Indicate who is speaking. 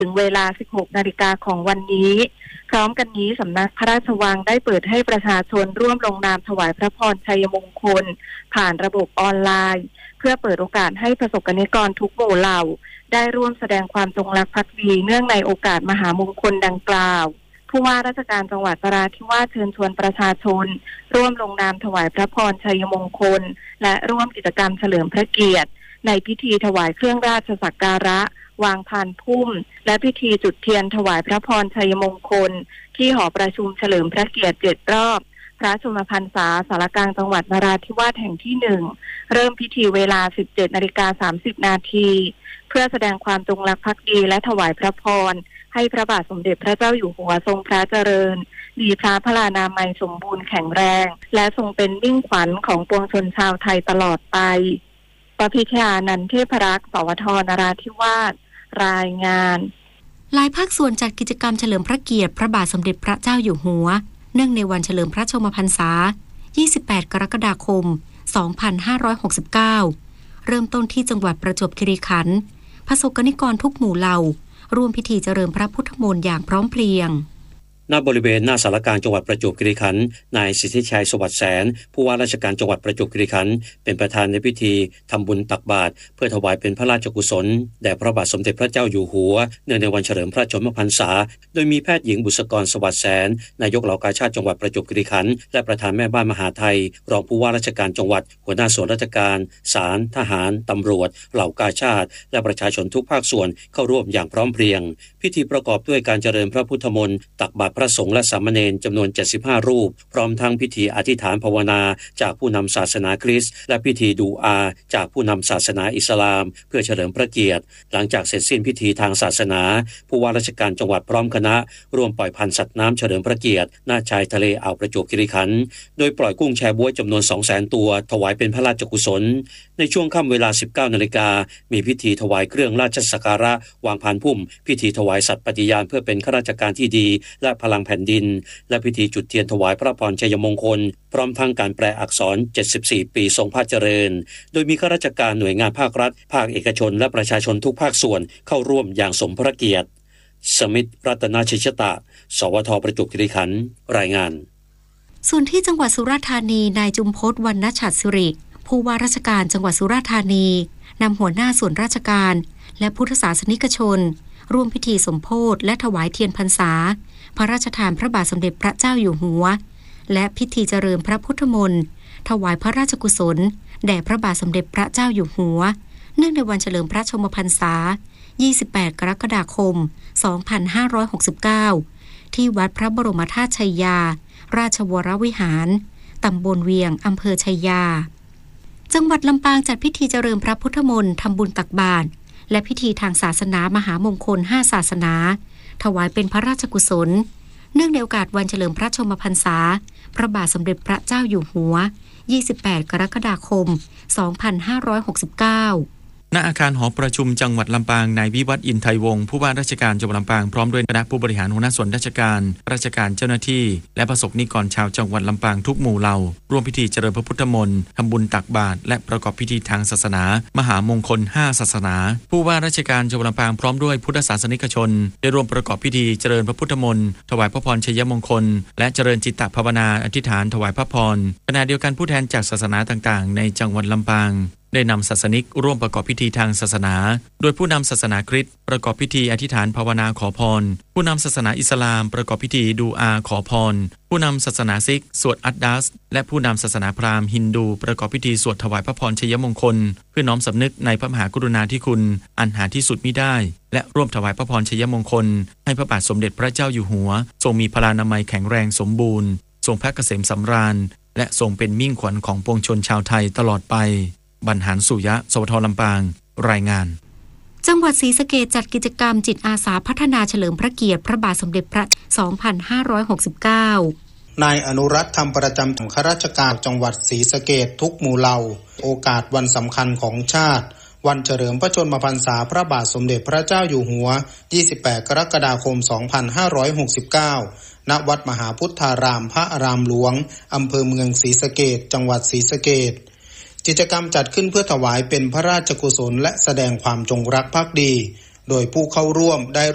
Speaker 1: ถึงเวลา 16 นาฬิกาของวันนี้พร้อมกันนี้สำนักพระราชวังได้เปิดให้ประชาชนร่วมลงนามถวายพระพรชัยมงคลผ่านระบบออนไลน์เพื่อเปิดโอกาสให้ประสบกนิกรทุกหมู่เหล่าได้ร่วมแสดงความจงรักภักดีเนื่องในโอกาสมหามงคลดังกล่าวผู้ว่าราชการจังหวัดนราธิวาสเชิญชวนประชาชนร่วมลงนามถวายพระพรชัยมงคลและร่วมกิจกรรมเฉลิมพระเกียรติในพิธีถวายเครื่องราชสักการะวางพานพุ่มและพิธีจุดเทียนถวายพระพรชัยมงคลที่หอประชุมเฉลิมพระเกียรติ7 รอบพระชนมพรรษาสารกลางจังหวัดนราธิวาสแห่งที่1เริ่มพิธีเวลา 17:30 นาทีเพื่อแสดงความจงรักภักดีและถวายพระพรให้พระบาทสมเด็จพระเจ้าอยู่หัวทรงพระเจริญมีพระพลานามัยสมบูรณ์แข็งแรงและทรงเป็นมิ่งขวัญของปวงชนชาวไทยตลอดไปปพิชญานันท์เทพรักษ์สวทนราธิวาสรายงาน
Speaker 2: หลายภาคส่วนจัดกิจกรรมเฉลิมพระเกียรติพระบาทสมเด็จพระเจ้าอยู่หัวเนื่องในวันเฉลิมพระชนมพรรษา 28 กรกฎาคม 2569 เริ่มต้นที่จังหวัดประจวบคีรีขันธ์ประสบกนิกรทุกหมู่เหล่าร่วมพิธีเจริญพระพุทธมนต์อย่างพร้อมเพรียง
Speaker 3: ณบริเวณหน้าศาลกลางจังหวัดประจวบคีรีขันธ์นายสิทธิชัยสวัสดิ์แสนผู้ว่าราชการจังหวัดประจวบคีรีขันธ์เป็นประธานในพิธีทำบุญตักบาตรเพื่อถวายเป็นพระราชกุศลแด่พระบาทสมเด็จพระเจ้าอยู่หัวเนื่องในวันเฉลิมพระชนมพรรษาโดยมีแพทย์หญิงบุษกรสวัสดิ์แสนนายกเหล่ากาชาดจังหวัดประจวบคีรีขันธ์และประธานแม่บ้านมหาไทยรองผู้ว่าราชการจังหวัดหัวหน้าส่วนราชการศาลทหารตำรวจเหล่ากาชาดและประชาชนทุกภาคส่วนเข้าร่วมอย่างพร้อมเพรียงพิธีประกอบด้วยการเจริญพระพุทธมนต์ตักบาตรพระสงฆ์และสามเณรจำนวน75รูปพร้อมทั้งพิธีอธิษฐานภาวนาจากผู้นำศาสนาคริสต์และพิธีดูอาจากผู้นำศาสนาอิสลามเพื่อเฉลิมพระเกียรติหลังจากเสร็จสิ้นพิธีทางศาสนาผู้ว่าราชการจังหวัดพร้อมคณะร่วมปล่อยพันธุ์สัตว์น้ำเฉลิมพระเกียรติหน้าชายทะเลอ่าวประจวบคีรีขันธ์โดยปล่อยกุ้งแชบ๊วยจำนวน 200,000 ตัวถวายเป็นพระราชกุศลในช่วงค่ำเวลา 19 นาฬิกามีพิธีถวายเครื่องราชสักการะวางพานพุ่มพิธีถวายสัตย์ปฏิญาณเพื่อเป็นข้าราชการที่ดีและพลังแผ่นดินและพิธีจุดเทียนถวายพระพรชัยมงคลพร้อมทั้งการแปลอักษร74ปีทรงพระเจริญโดยมีข้าราชการหน่วยงานภาครัฐภาคเอกชนและประชาชนทุกภาคส่วนเข้าร่วมอย่างสมพระเกียรติสมิทธิ์รัตนชิชตะสวทประจวบคีรีขันธ์รายงาน
Speaker 2: ส่วนที่จังหวัดสุราษฎร์ธานีนายจุมพจน์วรรณฉัตรสิริผู้ว่าราชการจังหวัดสุราษฎร์ธานีนำหัวหน้าส่วนราชการและพุทธศาสนิกชนร่วมพิธีสมโภชและถวายเทียนพรรษาพระราชทานพระบาทสมเด็จพระเจ้าอยู่หัวและพิธีเจริญพระพุทธมนต์ถวายพระราชกุศลแด่พระบาทสมเด็จพระเจ้าอยู่หัวเนื่องในวันเฉลิมพระชนมพรรษา 28 กรกฎาคม 2569 ที่วัดพระบรมธาตุชัยยาราชวรวิหารตำบลเวียงอำเภอชัยยาจังหวัดลำปางจัดพิธีเจริญพระพุทธมนต์ทำบุญตักบาตรและพิธีทางศาสนามหามงคล5ศาสนาถวายเป็นพระราชกุศลเนื่องในโอกาสวันเฉลิมพระชนมพรรษาพระบาทสมเด็จพระเจ้าอยู่หัว 28 กรกฎาคม 2569
Speaker 4: ณอาคารหอประชุมจังหวัดลำปางนายวิวัฒน์อินไทยวงศ์ผู้ว่าราชการจังหวัดลำปางพร้อมด้วยคณะผู้บริหารหัวหน้าส่วนราชการเจ้าหน้าที่และประสบนิกรชาวจังหวัดลำปางทุกหมู่เหล่าร่วมพิธีเจริญพระพุทธมนต์ทำบุญตักบาตรและประกอบพิธีทางศาสนามหามงคล5ศาสนาผู้ว่าราชการจังหวัดลำปางพร้อมด้วยพุทธศาสนิกชนได้ร่วมประกอบพิธีเจริญพระพุทธมนต์ถวายพระพรชัยมงคลและเจริญจิตตภาวนาอธิษฐานถวายพระพรขณะเดียวกันผู้แทนจากศาสนาต่างๆในจังหวัดลำปางได้นำศาสนิกร่วมประกอบพิธีทางศาสนาโดยผู้นำศาสนาคริสต์ประกอบพิธีอธิษฐานภาวนาขอพรผู้นำศาสนาอิสลามประกอบพิธีดูอาขอพรผู้นำศาสนาซิกสวดอัดดัสและผู้นำศาสนาพราหมณ์ฮินดูประกอบพิธีสวดถวายพระพรชัยมงคลเพื่อน้อมสำนึกในพระมหากรุณาธิคุณอันหาที่สุดมิได้และร่วมถวายพระพรชัยมงคลให้พระบาทสมเด็จพระเจ้าอยู่หัวทรงมีพลานามัยแข็งแรงสมบูรณ์ทรงพระเกษมสำราญและทรงเป็นมิ่งขวัญของปวงชนชาวไทยตลอดไปบรรหารสุยะสวทลำปางรายงาน
Speaker 2: จังหวัดศรีสะเกษจัดกิจกรรมจิตอาสาพัฒนาเฉลิมพระเกียรติพระบาทสมเด็จพระ 2569
Speaker 5: นายอนุรัตน์ธรรมประจำของข้าราชการจังหวัดศรีสะเกษทุกหมู่เหล่าโอกาสวันสำคัญของชาติวันเฉลิมพระชนมพรรษาพระบาทสมเด็จพระเจ้าอยู่หัว 28 กรกฎาคม 2569 ณ วัดมหาพุทธารามพระอารามหลวงอำเภอเมืองศรีสะเกษจังหวัดศรีสะเกษกิจกรรมจัดขึ้นเพื่อถวายเป็นพระราชกุศลและแสดงความจงรักภักดีโดยผู้เข้าร่วมได้